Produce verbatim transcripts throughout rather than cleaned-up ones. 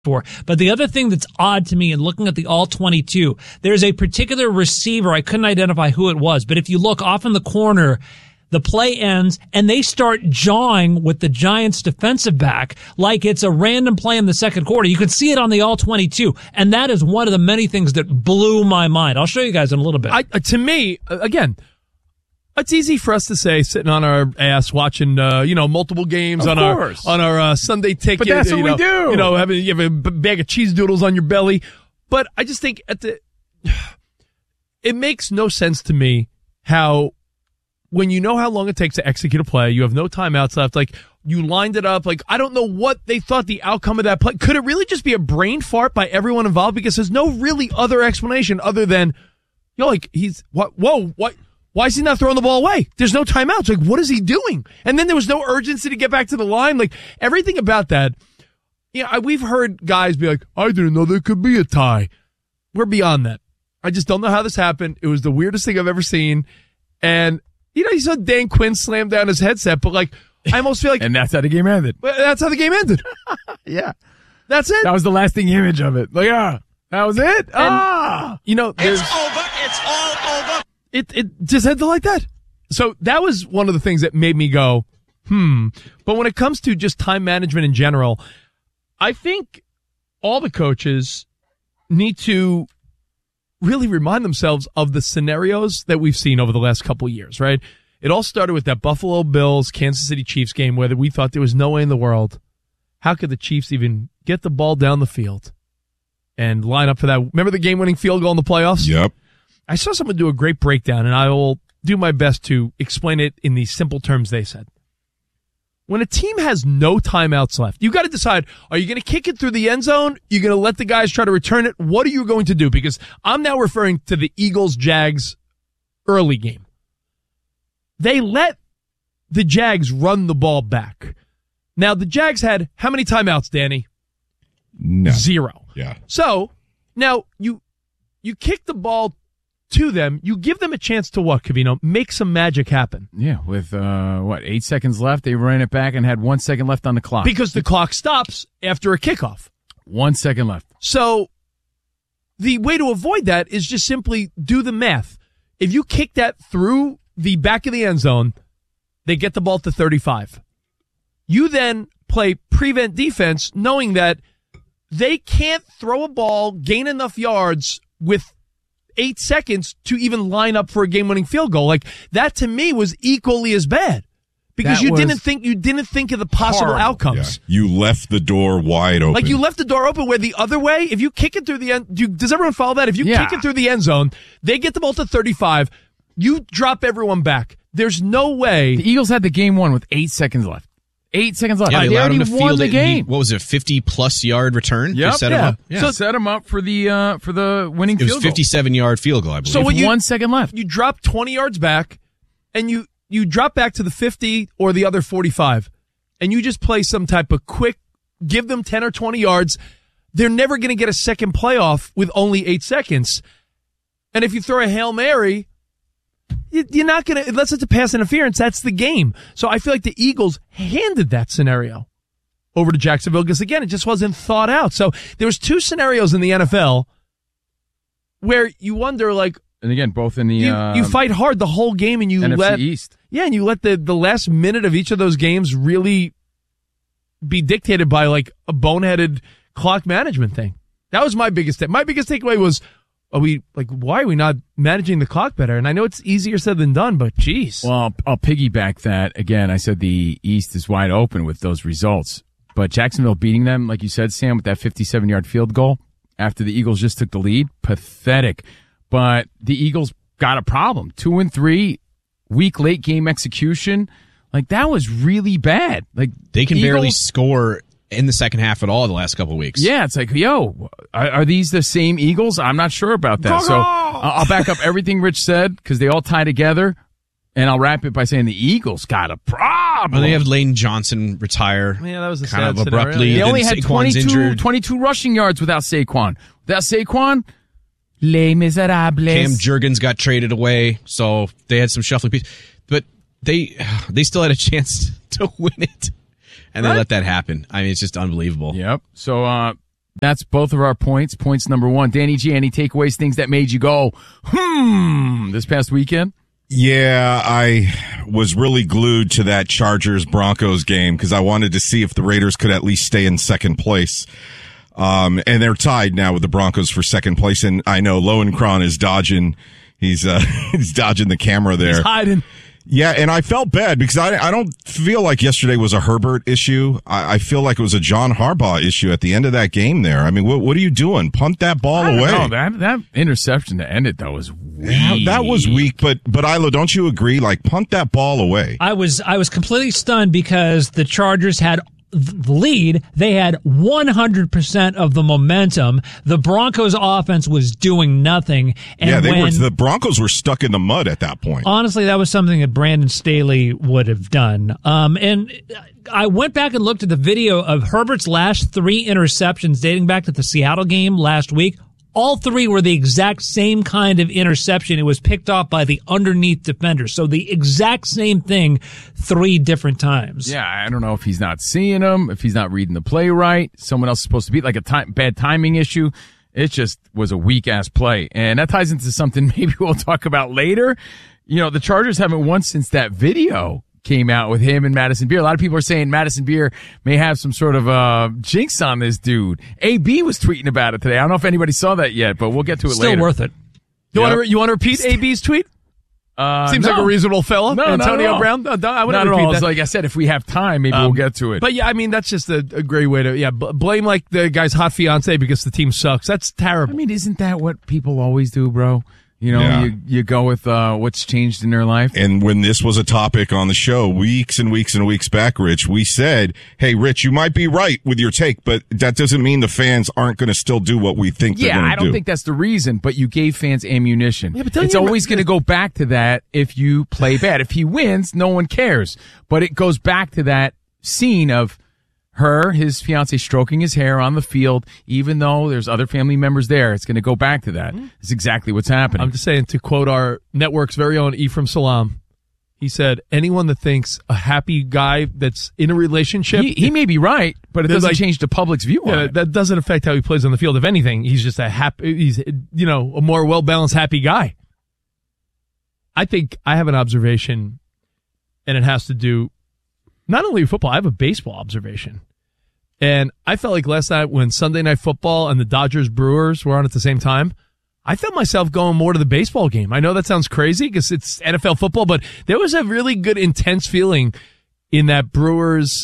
for. But the other thing that's odd to me in looking at the all twenty-two, there's a particular receiver, I couldn't identify who it was, but if you look off in the corner, the play ends and they start jawing with the Giants defensive back like it's a random play in the second quarter. You could see it on the all twenty-two, and that is one of the many things that blew my mind. I'll show you guys in a little bit. I, uh, to me, uh, again, it's easy for us to say sitting on our ass watching, uh, you know, multiple games of on course. our on our uh, Sunday ticket. But that's you what know, we do. You know, having you have a b- bag of cheese doodles on your belly. But I just think at the, it makes no sense to me how when you know how long it takes to execute a play, you have no timeouts left. Like you lined it up. Like I don't know what they thought the outcome of that play. Could it really just be a brain fart by everyone involved? Because there's no really other explanation other than, you know, like he's what? Whoa, what? Why is he not throwing the ball away? There's no timeouts. Like, what is he doing? And then there was no urgency to get back to the line. Like, everything about that, you know, we've heard guys be like, I didn't know there could be a tie. We're beyond that. I just don't know how this happened. It was the weirdest thing I've ever seen. And, you know, you saw Dan Quinn slam down his headset, but, like, I almost feel like... and that's how the game ended. That's how the game ended. Yeah. That's it. That was the lasting image of it. Like, ah, that was it? And, ah! You know, there's... It's over. It's all over. It it just ended like that. So that was one of the things that made me go, hmm. But when it comes to just time management in general, I think all the coaches need to really remind themselves of the scenarios that we've seen over the last couple of years, right? It all started with that Buffalo Bills, Kansas City Chiefs game where we thought there was no way in the world, how could the Chiefs even get the ball down the field and line up for that? Remember the game-winning field goal in the playoffs? Yep. I saw someone do a great breakdown, and I will do my best to explain it in the simple terms they said. When a team has no timeouts left, you got to decide, are you going to kick it through the end zone? You're going to let the guys try to return it? What are you going to do? Because I'm now referring to the Eagles-Jags early game. They let the Jags run the ball back. Now, the Jags had how many timeouts, Danny? No. Zero. Yeah. So, now you you kick the ball to them, you give them a chance to what, Covino? Make some magic happen. Yeah, with, uh, what, eight seconds left, they ran it back and had one second left on the clock. Because the clock stops after a kickoff. One second left. So, the way to avoid that is just simply do the math. If you kick that through the back of the end zone, they get the ball to thirty-five. You then play prevent defense knowing that they can't throw a ball, gain enough yards with eight seconds to even line up for a game-winning field goal. Like, that to me was equally as bad. Because That you was didn't think you didn't think of the possible horrible. outcomes. Yeah. You left the door wide open. Like, you left the door open where the other way, if you kick it through the end, do, does everyone follow that? If you Yeah. kick it through the end zone, they get the ball to thirty-five, you drop everyone back. There's no way. The Eagles had the game won with eight seconds left. Eight seconds left. Yeah, they they allowed already him to won field the it. game. He, what was it, fifty-plus yard return? Yep. They set Yeah. him up. Yeah. So set him up for the uh, for the winning it was field goal. fifty-seven-yard field goal, I believe. So With when you- one second left. You drop twenty yards back, and you, you drop back to the fifty or the other forty-five, and you just play some type of quick, give them ten or twenty yards. They're never going to get a second playoff with only eight seconds. And if you throw a Hail Mary, you- you're not going to, unless it's a pass interference, that's the game. So I feel like the Eagles handed that scenario over to Jacksonville because, again, it just wasn't thought out. So there was two scenarios in the N F L where you wonder, like, And again, both in the you, uh, you fight hard the whole game and you N F C let East. yeah, and you let the, the last minute of each of those games really be dictated by like a boneheaded clock management thing. That was my biggest take. My biggest takeaway was, are we like, why are we not managing the clock better? And I know it's easier said than done, but geez. Well, I'll, I'll piggyback that. Again, I said the East is wide open with those results. But Jacksonville beating them, like you said, Sam, with that fifty-seven-yard field goal after the Eagles just took the lead, pathetic. But the Eagles got a problem. Two and three, weak late game execution. Like, that was really bad. Like, They can Eagles, barely score in the second half at all the last couple of weeks. Yeah, it's like, yo, are, are these the same Eagles? I'm not sure about that. So I'll I'll back up everything Rich said because they all tie together. And I'll wrap it by saying the Eagles got a problem. Well, they have Lane Johnson retire. Yeah, that was a kind sad of abruptly. scenario. They Then only had Saquon's twenty-two, injured. twenty-two rushing yards without Saquon. Without Saquon, Les Miserables. Cam Jurgens got traded away, so they had some shuffling pieces. But they they still had a chance to win it, and they Right. let that happen. I mean, it's just unbelievable. Yep. So uh, That's both of our points. Points number one. Danny G, any takeaways, things that made you go, hmm, this past weekend? Yeah, I was really glued to that Chargers-Broncos game because I wanted to see if the Raiders could at least stay in second place. Um, and they're tied now with the Broncos for second place. And I know Lowenkron is dodging. He's, uh, he's dodging the camera there. He's hiding. Yeah, and I felt bad because I, I don't feel like yesterday was a Herbert issue. I, I feel like it was a John Harbaugh issue at the end of that game there. I mean, what, what are you doing? Punt that ball away. No, that, that interception to end it, though, was weak. Yeah, that was weak, but, but Ilo, don't you agree? Like, punt that ball away. I was, I was completely stunned because the Chargers had the lead. They had one hundred percent of the momentum. The Broncos offense was doing nothing. And yeah, they when, were, the Broncos were stuck in the mud at that point. Honestly, that was something that Brandon Staley would have done. Um, and I went back and looked at the video of Herbert's last three interceptions dating back to the Seattle game last week. All three were the exact same kind of interception. It was picked off by the underneath defender. So the exact same thing three different times. Yeah, I don't know if he's not seeing them, if he's not reading the play right. Someone else is supposed to be like a time, bad timing issue. It just was a weak-ass play. And that ties into something maybe we'll talk about later. You know, the Chargers haven't won since that video came out with him and Madison Beer. A lot of people are saying Madison Beer may have some sort of uh jinx on this dude. A B was tweeting about it today. I don't know if anybody saw that yet, but we'll get to it Still later. Still worth it. You Yep. want to you want to repeat A B's tweet? Uh, Seems no. like a reasonable fella. No, Antonio not Brown. No, I would not at repeat all. that. It's like I said, if we have time, maybe Um, we'll get to it. But yeah, I mean that's just a, a great way to yeah b- blame like the guy's hot fiance because the team sucks. That's terrible. I mean, isn't that what people always do, bro? You know, Yeah. you you go with uh, what's changed in their life. And when this was a topic on the show weeks and weeks and weeks back, Rich, we said, hey, Rich, you might be right with your take, but that doesn't mean the fans aren't going to still do what we think they're Yeah, going to I don't do. think that's the reason, but you gave fans ammunition. Yeah, but don't it's you always remember- going to go back to that if you play bad. If he wins, no one cares. But it goes back to that scene of her, his fiance, stroking his hair on the field, even though there's other family members there. It's going to go back to that. It's exactly what's happening. I'm just saying, to quote our network's very own Ephraim Salam, he said, anyone that thinks a happy guy that's in a relationship, he, he may be right, but it There's doesn't like- change the public's view on yeah, it. that doesn't affect how he plays on the field. If anything, he's just a happy, he's, you know, a more well-balanced, happy guy. I think I have an observation, and it has to do not only with football, I have a baseball observation. And I felt like last night when Sunday Night Football and the Dodgers Brewers were on at the same time, I felt myself going more to the baseball game. I know that sounds crazy because it's N F L football, but there was a really good, intense feeling in that Brewers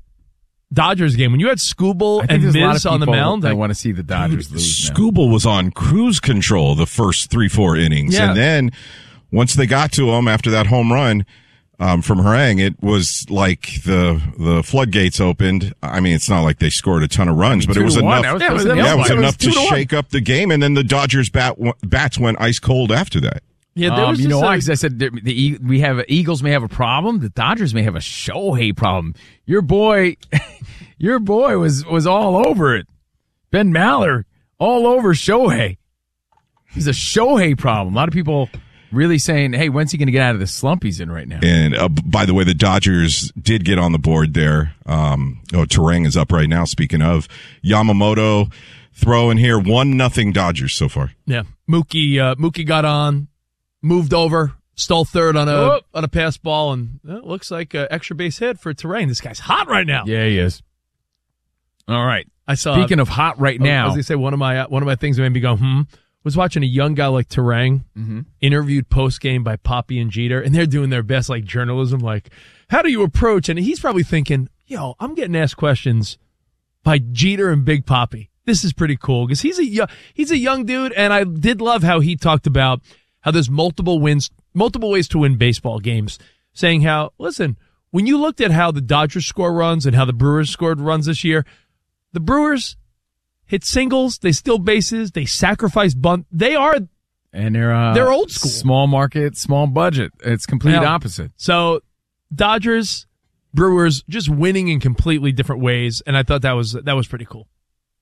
Dodgers game when you had Skubal I think and there's a lot Miz of on the people mound. that Like, want to see the Dodgers lose now. Skubal was on cruise control the first three, four innings. Yeah. And then once they got to him after that home run um, from Harang, it was like the the floodgates opened. I mean, it's not like they scored a ton of runs, but Two it was to one. enough. That was- Yeah, that yeah, it was it was enough two to to one. shake up the game. And then the Dodgers bat, bats went ice cold after that. yeah, there Um, was you know just why? a- Because I said the, the E- we have Eagles may have a problem. The Dodgers may have a Shohei problem. Your boy, your boy was was all over it. Ben Maller all over Shohei. He's a Shohei problem. A lot of people really saying, "Hey, when's he going to get out of the slump he's in right now?" And uh, b- by the way, the Dodgers did get on the board there. Um, oh, Terang is up right now. Speaking of Yamamoto, throw in here one nothing Dodgers so far. yeah, Mookie uh, Mookie got on, moved over, stole third on a Oh. on a pass ball, and uh, it looks like an extra base hit for Terrain. This guy's hot right now. Yeah, he is. All right. I saw. Speaking of hot right I now, was gonna say one of my one of my things that made me go hmm was watching a young guy like Terang Mm-hmm. interviewed post game by Poppy and Jeter, and they're doing their best like journalism, like how do you approach? And he's probably thinking, yo, I'm getting asked questions by Jeter and Big Poppy. This is pretty cool because he's a yo- he's a young dude, and I did love how he talked about how there's multiple wins, multiple ways to win baseball games, saying how listen, when you looked at how the Dodgers score runs and how the Brewers scored runs this year, the Brewers hit singles, they steal bases, they sacrifice bunt. They are and they're uh, They're old school. small market, small budget. It's complete Yeah. opposite. so Dodgers, Brewers just winning in completely different ways, and I thought that was that was pretty cool.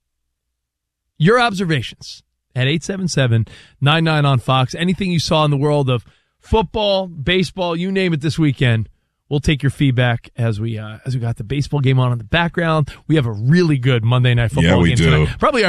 Your observations at eight seven seven, nine nine on Fox. Anything you saw in the world of football, baseball, you name it this weekend. we'll take your feedback as we uh, as we got the baseball game on in the background. We have a really good Monday Night Football Yeah, we game do. tonight. Probably our